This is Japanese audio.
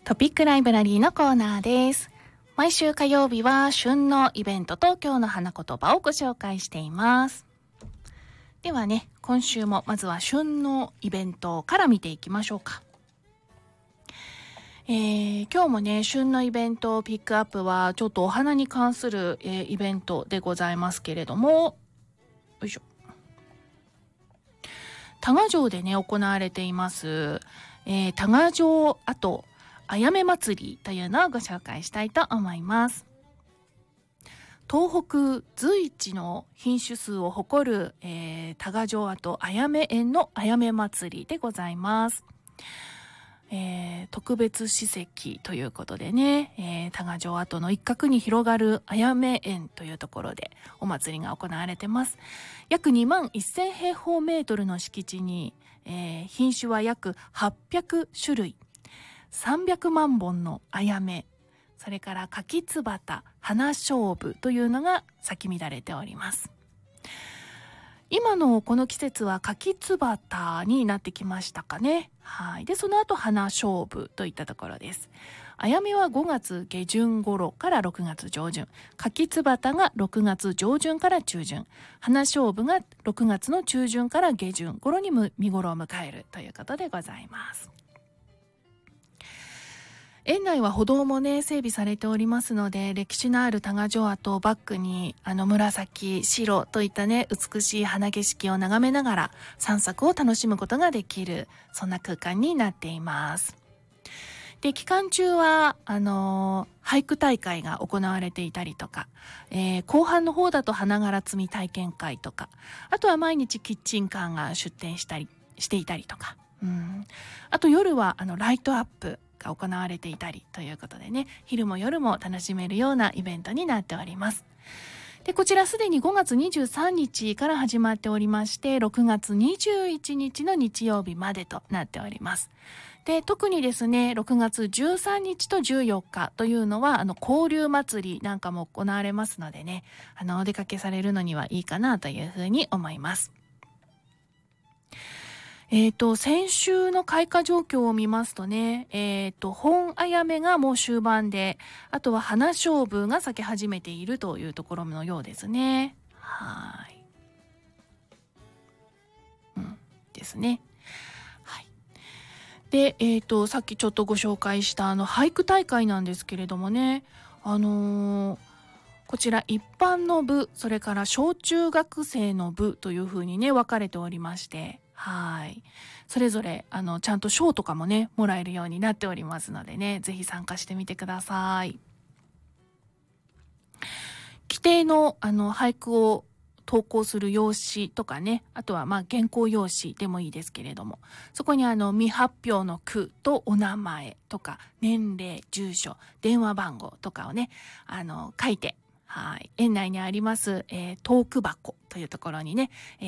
トピックライブラリーのコーナーです。毎週火曜日は旬のイベントと今日の花言葉をご紹介しています。ではね、今週もまずは旬のイベントから見ていきましょうか。今日もね、旬のイベントをピックアップはちょっとお花に関する、イベントでございますけれども、よいしょ。多賀城でね、行われています、多賀城跡あやめ祭りというのをご紹介したいと思います。東北随一の品種数を誇る、多賀城跡あやめ園のあやめ祭りでございます。特別史跡ということでね、多賀城跡の一角に広がるあやめ園というところでお祭りが行われてます。約2万1000平方メートルの敷地に、品種は約800種類、300万本のあやめ、それから柿つばた、花菖蒲というのが咲き乱れております。今のこの季節は柿つばたになってきましたかね。はい。で、その後花菖蒲といったところです。あやめは5月下旬頃から6月上旬、柿つばたが6月上旬から中旬、花菖蒲が6月の中旬から下旬頃に見頃を迎えるということでございます。園内は歩道もね整備されておりますので、歴史のある多賀城跡をバックに紫、白といったね美しい花景色を眺めながら散策を楽しむことができる、そんな空間になっています。で、期間中は俳句大会が行われていたりとか、後半の方だと花柄摘み体験会とか、あとは毎日キッチンカーが出店していたりとか、あと夜はライトアップが行われていたりということでね、昼も夜も楽しめるようなイベントになっております。で、こちらすでに5月23日から始まっておりまして、6月21日の日曜日までとなっております。で、特にですね、6月13日と14日というのは交流祭りなんかも行われますのでね、お出かけされるのにはいいかなというふうに思います。先週の開花状況を見ますとね、本あやめがもう終盤で、あとは花菖蒲が咲き始めているというところのようですね。はい。ですね。はい。で、さっきちょっとご紹介した俳句大会なんですけれどもね、こちら一般の部、それから小中学生の部というふうにね、分かれておりまして、はい。それぞれ、ちゃんと賞とかもね、もらえるようになっておりますのでね、ぜひ参加してみてください。規定の、俳句を投稿する用紙とかね、あとは原稿用紙でもいいですけれども、そこに未発表の句とお名前とか、年齢、住所、電話番号とかをね、書いて、はい。園内にあります、トーク箱というところにね、